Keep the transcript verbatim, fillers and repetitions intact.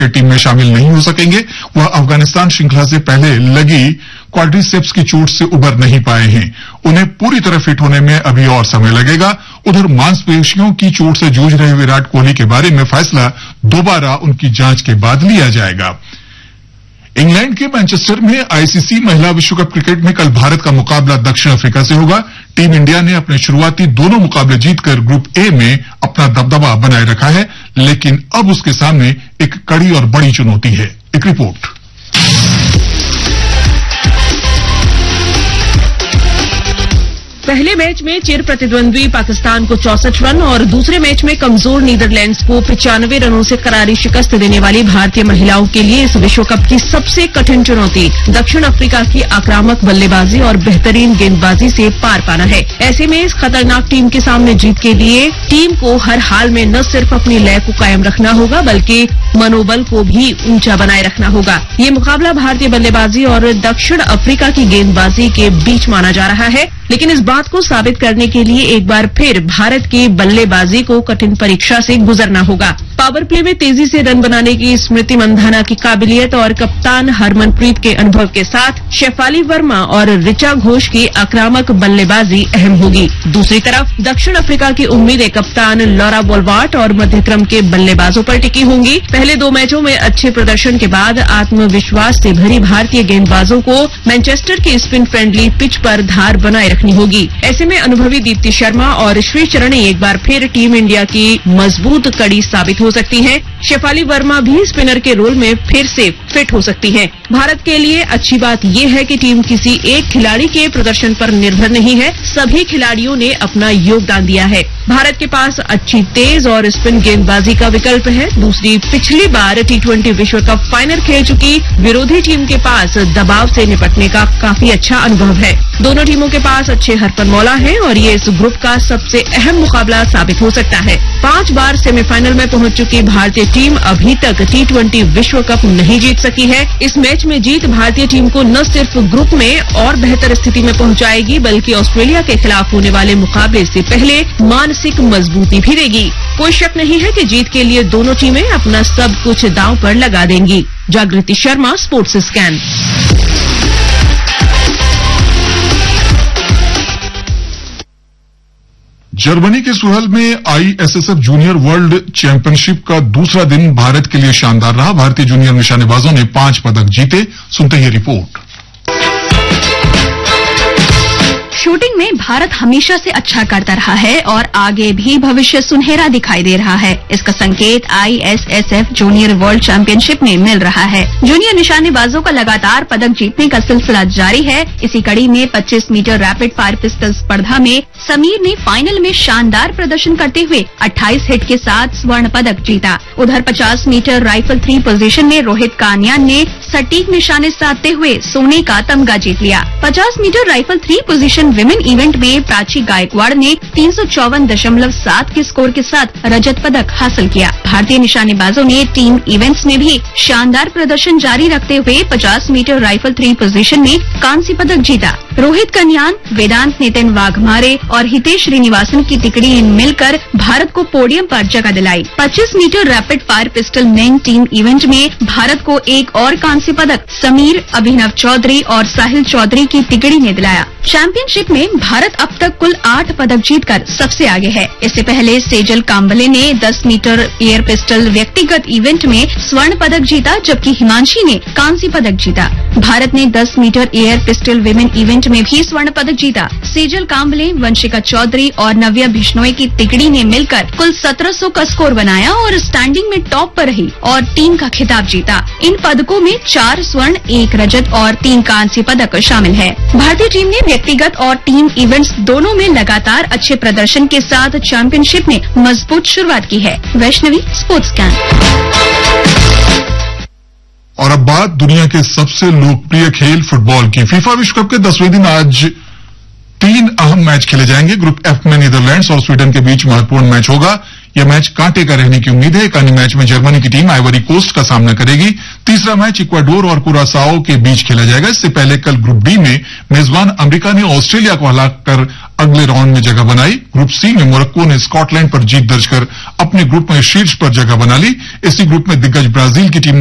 के टीम में शामिल नहीं हो सकेंगे। वह अफगानिस्तान श्रृंखला से पहले लगी क्वाड्रिसेप्स की चोट से उबर नहीं पाए हैं। उन्हें पूरी तरह फिट होने में अभी और समय लगेगा। उधर मांसपेशियों की चोट से जूझ रहे विराट कोहली के बारे में फैसला दोबारा उनकी जांच के बाद लिया जाएगा। इंग्लैंड के मैनचेस्टर में आईसीसी महिला विश्व कप क्रिकेट में कल भारत का मुकाबला दक्षिण अफ्रीका से होगा। टीम इंडिया ने अपने शुरुआती दोनों मुकाबले जीतकर ग्रुप ए में अपना दबदबा बनाए रखा है, लेकिन अब उसके सामने एक कड़ी और बड़ी चुनौती है। एक रिपोर्ट। पहले मैच में चिर प्रतिद्वंद्वी पाकिस्तान को चौसठ रन और दूसरे मैच में कमजोर नीदरलैंड्स को पचानवे रनों से करारी शिकस्त देने वाली भारतीय महिलाओं के लिए इस विश्व कप की सबसे कठिन चुनौती दक्षिण अफ्रीका की आक्रामक बल्लेबाजी और बेहतरीन गेंदबाजी से पार पाना है। ऐसे में इस खतरनाक टीम के सामने जीत के लिए टीम को हर हाल में न सिर्फ अपनी लय को कायम रखना होगा बल्कि मनोबल को भी ऊंचा बनाए रखना होगा। ये मुकाबला भारतीय बल्लेबाजी और दक्षिण अफ्रीका की गेंदबाजी के बीच माना जा रहा है, लेकिन इस बात को साबित करने के लिए एक बार फिर भारत की बल्लेबाजी को कठिन परीक्षा से गुजरना होगा। पावर प्ले में तेजी से रन बनाने की स्मृति मंधाना की काबिलियत और कप्तान हरमनप्रीत के अनुभव के साथ शेफाली वर्मा और ऋचा घोष की आक्रामक बल्लेबाजी अहम होगी। दूसरी तरफ दक्षिण अफ्रीका की उम्मीदें कप्तान लॉरा बोलवार्ट और मध्यक्रम के बल्लेबाजों पर टिकी होंगी। पहले दो मैचों में अच्छे प्रदर्शन के बाद आत्मविश्वास से भरी भारतीय गेंदबाजों को मैनचेस्टर की स्पिन फ्रेंडली पिच पर धार बनाए रखनी होगी। ऐसे में अनुभवी दीप्ति शर्मा और श्री चरणी एक बार फिर टीम इंडिया की मजबूत कड़ी साबित हो सकती हैं। शेफाली वर्मा भी स्पिनर के रोल में फिर से फिट हो सकती हैं। भारत के लिए अच्छी बात यह है कि टीम किसी एक खिलाड़ी के प्रदर्शन पर निर्भर नहीं है, सभी खिलाड़ियों ने अपना योगदान दिया है। भारत के पास अच्छी तेज और स्पिन गेंदबाजी का विकल्प है। दूसरी, पिछली बार टी ट्वेंटी विश्व कप फाइनल खेल चुकी विरोधी टीम के पास दबाव से निपटने का काफी अच्छा अनुभव है। दोनों टीमों के पास अच्छे हरफनमौला हैं और ये इस ग्रुप का सबसे अहम मुकाबला साबित हो सकता है। पांच बार सेमीफाइनल में पहुंच चुकी भारतीय टीम अभी तक टी ट्वेंटी विश्व कप नहीं जीत सकी है। इस मैच में जीत भारतीय टीम को न सिर्फ ग्रुप में और बेहतर स्थिति में पहुंचाएगी बल्कि ऑस्ट्रेलिया के खिलाफ होने वाले मुकाबले से पहले मानसिक मजबूती भी देगी। कोई शक नहीं है कि जीत के लिए दोनों टीमें अपना सब कुछ दांव पर लगा देंगी। जागृति शर्मा, स्पोर्ट्स स्कैन। जर्मनी के सुहल में आईएसएसएफ जूनियर वर्ल्ड चैंपियनशिप का दूसरा दिन भारत के लिए शानदार रहा। भारतीय जूनियर निशानेबाजों ने पांच पदक जीते। सुनते हैं रिपोर्ट। शूटिंग में भारत हमेशा से अच्छा करता रहा है और आगे भी भविष्य सुनहरा दिखाई दे रहा है। इसका संकेत आईएसएसएफ जूनियर वर्ल्ड चैंपियनशिप में मिल रहा है। जूनियर निशानेबाजों का लगातार पदक जीतने का सिलसिला जारी है। इसी कड़ी में पच्चीस मीटर रैपिड फायर पिस्टल स्पर्धा में समीर ने फाइनल में शानदार प्रदर्शन करते हुए अट्ठाईस हिट के साथ स्वर्ण पदक जीता। उधर पचास मीटर राइफल थ्री पोजीशन में रोहित कान्यान ने सटीक निशाने साधते हुए सोने का तमगा जीत लिया। पचास metre rifle three position women event में प्राची गायकवाड़ ने तीन सौ चौवन दशमलव सात के स्कोर के साथ रजत पदक हासिल किया। भारतीय निशानेबाजों ने टीम इवेंट्स में भी शानदार प्रदर्शन जारी रखते हुए पचास मीटर राइफल थ्री पोजीशन में कांस्य पदक जीता। रोहित कन्यान, वेदांत नितिन वाघमारे और हितेश श्रीनिवासन की तिकड़ी मिलकर भारत को पोडियम पर जगह दिलाई। पच्चीस metre rapid fire pistol main team event में भारत को एक और कांस्य पदक समीर, अभिनव चौधरी और साहिल चौधरी की तिकड़ी ने दिलाया। चैंपियनशिप में भारत अब तक कुल आठ पदक जीतकर सबसे आगे है। इससे पहले सेजल काम्बले ने दस मीटर एयर पिस्टल व्यक्तिगत इवेंट में स्वर्ण पदक जीता, जबकि हिमांशी ने कांस्य पदक जीता। भारत ने दस metre air pistol women event में भी स्वर्ण पदक जीता। सेजल काम्बले, वंशिका चौधरी और नव्या बिश्नोई की तिकड़ी ने मिलकर कुल सत्रह सौ का स्कोर बनाया और स्टैंडिंग में टॉप पर रही और टीम का खिताब जीता। इन पदकों में चार स्वर्ण, एक रजत और तीन कांस्य पदक शामिल है। भारतीय टीम ने व्यक्तिगत और टीम इवेंट्स दोनों में लगातार अच्छे प्रदर्शन के साथ चैंपियनशिप में मजबूत शुरुआत की है। Vaishnavi, sports scan. और अब बात दुनिया के सबसे लोकप्रिय खेल फुटबॉल की। फीफा विश्व कप के दसवें दिन आज तीन अहम मैच खेले जाएंगे। ग्रुप एफ में नीदरलैंड्स और स्वीडन के बीच महत्वपूर्ण मैच होगा। यह मैच कांटे का रहने की उम्मीद है। एक अन्य मैच में जर्मनी की टीम आइवरी कोस्ट का सामना करेगी। तीसरा मैच इक्वाडोर और कुरासाओ के बीच खेला जाएगा। इससे पहले कल ग्रुप डी में मेजबान अमेरिका ने ऑस्ट्रेलिया को हराकर अगले राउंड में जगह बनाई। ग्रुप सी में मोरक्को ने स्कॉटलैंड पर जीत दर्ज कर अपने ग्रुप में शीर्ष पर जगह बना ली। इसी ग्रुप में दिग्गज ब्राजील की टीम